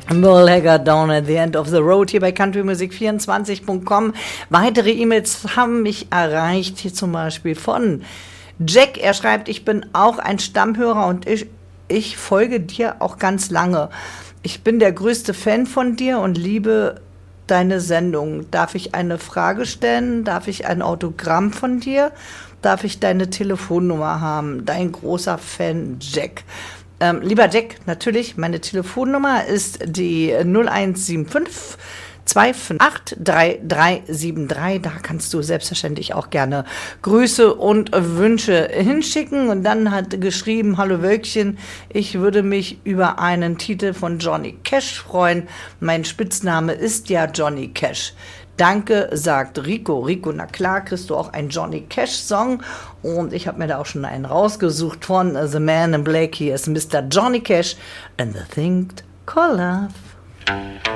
Merle Haggard, Down at the End of the Road, hier bei countrymusic24.com. Weitere E-Mails haben mich erreicht, hier zum Beispiel von Jack. Er schreibt, ich bin auch ein Stammhörer und ich folge dir auch ganz lange. Ich bin der größte Fan von dir und liebe deine Sendung. Darf ich eine Frage stellen? Darf ich ein Autogramm von dir? Darf ich deine Telefonnummer haben? Dein großer Fan, Jack. Lieber Jack, natürlich, meine Telefonnummer ist die 0175 258 3373. Da kannst du selbstverständlich auch gerne Grüße und Wünsche hinschicken. Und dann hat geschrieben, hallo Wölkchen, ich würde mich über einen Titel von Johnny Cash freuen. Mein Spitzname ist ja Johnny Cash. Danke, sagt Rico. Rico, na klar, kriegst du auch einen Johnny Cash-Song. Und ich habe mir da auch schon einen rausgesucht von The Man in Black. Hier ist Mr. Johnny Cash and the Thing Called Love.